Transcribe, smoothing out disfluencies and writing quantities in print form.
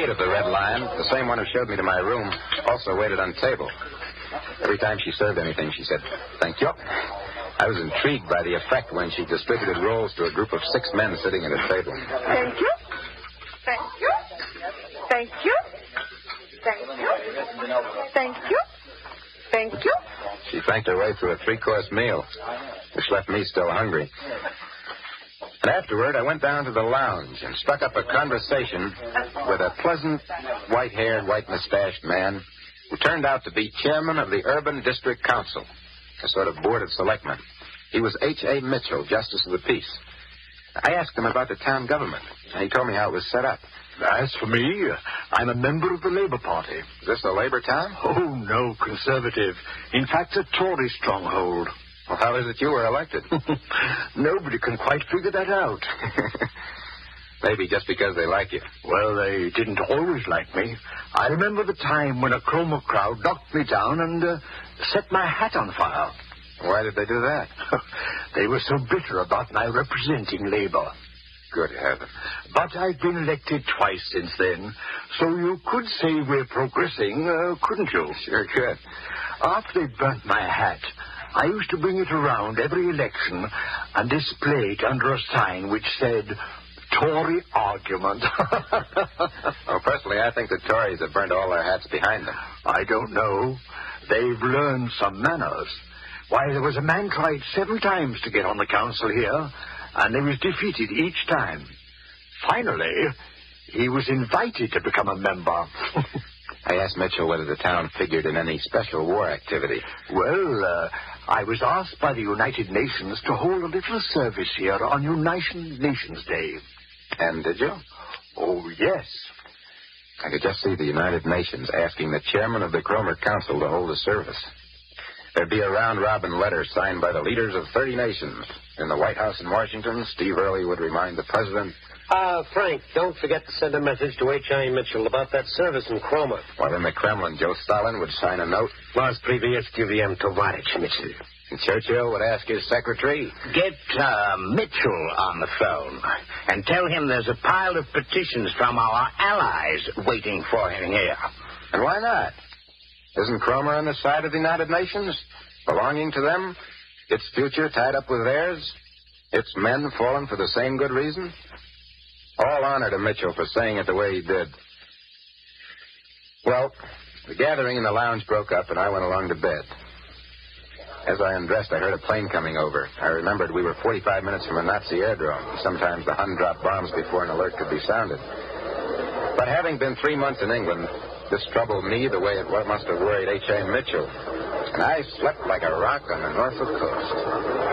maid of the Red Lion, the same one who showed me to my room, also waited on table. Every time she served anything, she said, "Thank you." I was intrigued by the effect when she distributed rolls to a group of 6 men sitting at a table. Thank you. Thank you. Thank you. Thank you. Thank you. Thank you. She thanked her way through a 3-course meal, which left me still hungry. And afterward, I went down to the lounge and struck up a conversation with a pleasant, white-haired, white-mustached man who turned out to be chairman of the Urban District Council, a sort of board of selectmen. He was H.A. Mitchell, Justice of the Peace. I asked him about the town government, and he told me how it was set up. As for me, I'm a member of the Labour Party. Is this a Labour town? Oh, no, Conservative. In fact, a Tory stronghold. Well, how is it you were elected? Nobody can quite figure that out. Maybe just because they like you. Well, they didn't always like me. I remember the time when a Cromer crowd knocked me down and set my hat on fire. Why did they do that? They were so bitter about my representing Labour. Good heavens. But I've been elected twice since then, so you could say we're progressing, couldn't you? Sure could. After they burnt my hat, I used to bring it around every election and display it under a sign which said, Tory argument. Well, personally, I think the Tories have burnt all their hats behind them. I don't know. They've learned some manners. Why, there was a man tried 7 times to get on the council here, and he was defeated each time. Finally, he was invited to become a member. I asked Mitchell whether the town figured in any special war activity. Well, I was asked by the United Nations to hold a little service here on United Nations Day. And did you? Oh, yes. I could just see the United Nations asking the chairman of the Cromer Council to hold a service. There'd be a round-robin letter signed by the leaders of 30 nations. In the White House in Washington, Steve Early would remind the president... Frank, don't forget to send a message to H.I. Mitchell about that service in Cromer. While in the Kremlin, Joe Stalin would sign a note. Вас приветствую, товарищ Mitchell. And Churchill would ask his secretary... Get Mitchell on the phone and tell him there's a pile of petitions from our allies waiting for him here. And why not? Isn't Cromer on the side of the United Nations? Belonging to them? Its future tied up with theirs? Its men fallen for the same good reason? All honor to Mitchell for saying it the way he did. Well, the gathering in the lounge broke up, and I went along to bed. As I undressed, I heard a plane coming over. I remembered we were 45 minutes from a Nazi airdrome. Sometimes the Hun dropped bombs before an alert could be sounded. But having been 3 months in England, this troubled me the way it must have worried H.A. Mitchell. And I slept like a rock on the Norfolk coast.